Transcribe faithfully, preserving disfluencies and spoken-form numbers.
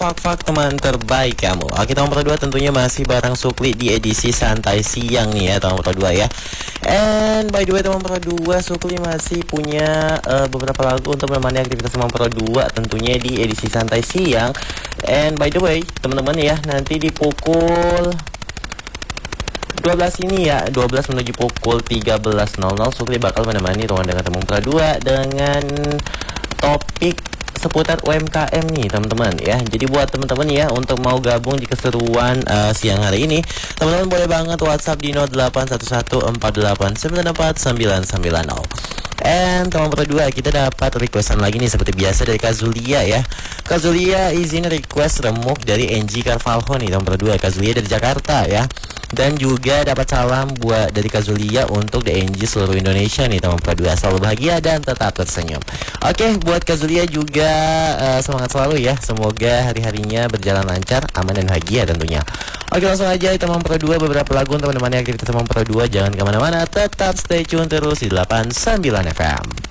Fak-fak teman terbaik kamu. Oke, tahun kedua tentunya masih bareng Sukli di edisi santai siang nih ya, tahun kedua ya. And by the way teman dua, Sukli masih punya uh, beberapa lagu untuk menemani aktivitas teman dua tentunya di edisi santai siang. And by the way teman-teman ya, nanti di pukul dua belas ini ya, dua belas menuju pukul tiga belas nol nol Sukli bakal menemani teman dengan teman dua dengan topik seputar U M K M nih teman-teman ya. Jadi buat teman-teman ya, untuk mau gabung di keseruan uh, siang hari ini, teman-teman boleh banget WhatsApp di nol delapan satu satu empat delapan sembilan empat sembilan sembilan nol. And teman berdua, kita dapat requestan lagi nih seperti biasa dari Kazulia ya. Kazulia izin request remuk dari Angie Carvalho nih teman berdua. Kazulia dari Jakarta ya. Dan juga dapat salam buat dari Kazulia untuk D N G seluruh Indonesia nih teman berdua. Selalu bahagia dan tetap tersenyum. Oke, buat Kazulia juga uh, semangat selalu ya. Semoga hari-harinya berjalan lancar, aman dan bahagia tentunya. Oke, langsung aja teman berdua, beberapa lagu untuk menemani aktivitas teman berdua. Jangan kemana-mana, tetap stay tune terus di delapan sembilan F M.